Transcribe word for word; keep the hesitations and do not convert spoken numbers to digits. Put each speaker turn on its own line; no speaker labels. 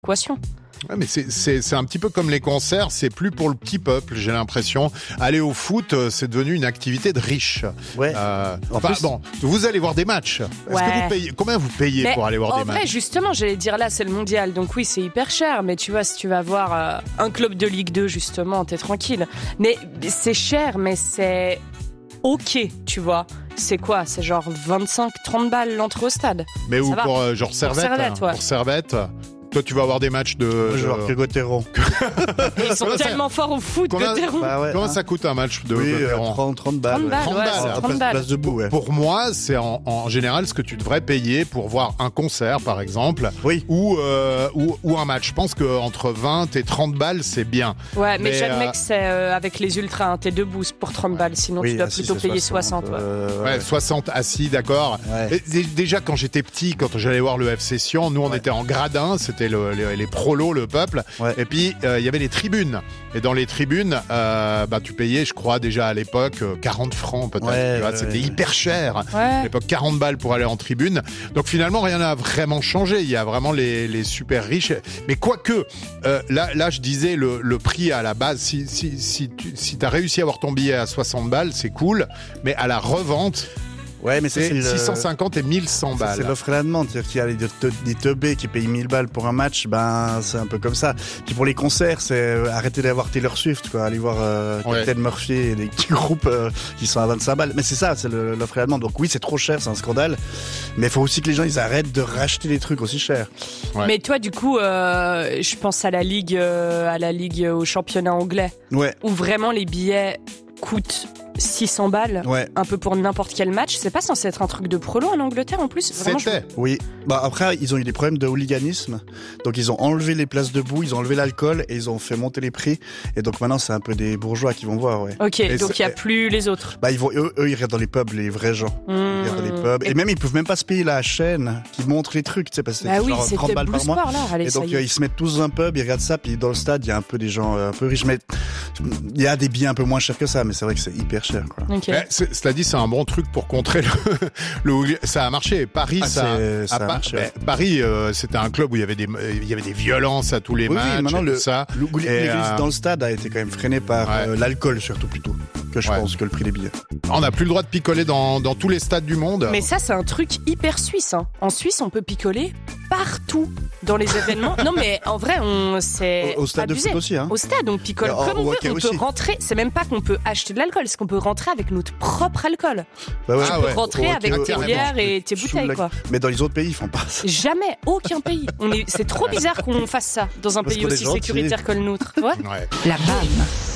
équation.
Ouais, mais c'est, c'est, c'est un petit peu comme les concerts, c'est plus pour le petit peuple, j'ai l'impression. Aller au foot, c'est devenu une activité de riches.
Ouais.
Euh,
En
enfin,
plus-
bon, vous allez voir des matchs. Est-ce
Ouais.
que vous payez, combien vous payez
Mais
pour aller voir
en
des
vrai,
matchs?
justement, j'allais dire là, c'est le mondial, donc oui, c'est hyper cher. Mais tu vois, si tu vas voir euh, un club de Ligue deux, justement, t'es tranquille. Mais c'est cher, mais c'est ok, tu vois. C'est quoi? C'est genre vingt-cinq trente balles l'entrée au stade.
Mais
Ça
où
va.
pour euh, genre Servette,
Servette,
hein,
ouais.
pour Servette. Toi, tu vas avoir des matchs de.
Moi, je
de-
vais voir que Gauthieron.
Et ils sont
Combien ça-
tellement forts au foot
Combien-
que t'es rond.
Bah ouais,
Comment
hein.
ça coûte un match de
Oui, euh,
Gauthieron?
trente, trente balles.
trente
ouais.
balles,
trente
ouais,
balles,
c'est
hein.
trente
Place,
balles.
place debout, ouais.
Pour moi, c'est en, en général ce que tu devrais payer pour voir un concert, par exemple,
Oui.
ou, euh, ou, ou un match. Je pense qu'entre vingt et trente balles, c'est bien.
Ouais, mais,
Mais,
j'admets
euh,
que c'est euh, avec les ultras, hein, t'es debout pour trente balles, sinon
Oui,
tu dois
ah, si,
plutôt
c'est
payer soixante. ouais.
euh,
Ouais, soixante assis, d'accord.
Ouais.
Et dé- Déjà, quand j'étais petit, quand j'allais voir le F C Sion, nous, on
Ouais.
était en gradin, c'était le- les, les prolos, le peuple.
Ouais.
Et puis, euh, il y avait les tribunes. Et dans les tribunes, euh, bah, tu payais, je crois, déjà à l'époque, euh, quarante francs peut-être.
Ouais,
tu vois,
ouais,
c'était
ouais.
hyper cher. À
Ouais.
l'époque, quarante balles pour aller en tribune. Donc finalement, rien n'a vraiment changé. Il y a vraiment les, les super riches. Mais quoique, euh, là, là, je disais, le, le prix à la base, si, si, si tu si as réussi à avoir ton billet à soixante balles, c'est cool. Mais à la revente,
Ouais, mais ça,
c'est
c'est le-
six cent cinquante et mille cent
ça,
balles.
c'est l'offre et la demande. C'est-à-dire qu'il y a des, te- des teubés qui payent mille balles pour un match, ben, c'est un peu comme ça. Puis pour les concerts, c'est euh, arrêter d'avoir Taylor Swift, quoi. Aller voir euh,
Ouais.
Captain Murphy et des petits groupes euh, qui sont à vingt-cinq balles. Mais c'est ça, c'est le- l'offre et la demande. Donc oui, c'est trop cher, c'est un scandale. Mais il faut aussi que les gens, ils arrêtent de racheter des trucs aussi chers.
Ouais.
Mais toi, du coup, euh, je pense à la ligue, euh, à la ligue euh, au championnat anglais,
Ouais,
où vraiment les billets coûtent six cents balles,
ouais.
un peu pour n'importe quel match. C'est pas censé être un truc de prolo en Angleterre en plus. Vraiment, je-
C'était.
Oui. Bah après, ils ont eu des problèmes de hooliganisme. Donc ils ont enlevé les places debout, ils ont enlevé l'alcool et ils ont fait monter les prix. Et donc maintenant, c'est un peu des bourgeois qui vont voir, ouais.
Ok,
Et
donc
c'est-
il y a plus les autres.
Bah ils vont, eux, eux, ils regardent dans les pubs, les vrais gens. Ils
Mmh.
regardent les pubs. Et même, ils peuvent même pas se payer la chaîne qui montre les trucs, tu sais, parce que
Bah
c'est
oui,
genre
c'était
trente balles
Blue
par mois.
Sport là. Allez,
Et
ça
donc
y
euh,
est.
ils se mettent tous dans un pub, ils regardent ça, puis dans le stade, il y a un peu des gens euh, un peu riches, mais il y a des billets un peu moins chers que ça, mais c'est vrai que c'est hyper cher, quoi.
Ok.
Mais c'est- cela dit, c'est un bon truc pour contrer le, le hooli- ça a marché. Paris,
Ah,
ça,
c'est- ça a
pas-
marché, ouais.
ben, Paris, euh, c'était un club où il y avait des, il y avait des violences à tous les
Oui, oui,
matchs,
maintenant,
et
le-
tout ça.
Le goût
Et,
l'église
euh,
dans le stade a été quand même freiné par
Ouais.
euh, l'alcool, surtout plutôt, que je
Ouais.
pense, que le prix des billets.
On n'a plus le droit de picoler dans, dans tous les stades du monde.
Mais ça, c'est un truc hyper suisse. Hein. En Suisse, on peut picoler partout dans les événements. Non, mais en vrai, on c'est
Au, au stade
abusé.
de foot aussi, hein.
Au stade, on picole
Et en-
comme on
au
veut.
hockey
On peut
aussi.
rentrer. C'est même pas qu'on peut acheter de l'alcool, c'est qu'on peut rentrer avec notre propre alcool.
Bah ouais.
Ah
Tu peux
ouais.
rentrer
Au
avec
hockey,
tes
carrément.
bières et tes
Sous
bouteilles,
la-
quoi.
Mais dans les autres pays, ils font pas ça.
Jamais, aucun pays. On est, c'est trop bizarre qu'on fasse ça dans un
Parce
pays
qu'on est
aussi
gentils.
sécuritaire que le nôtre. Ouais.
Ouais.
La B A M.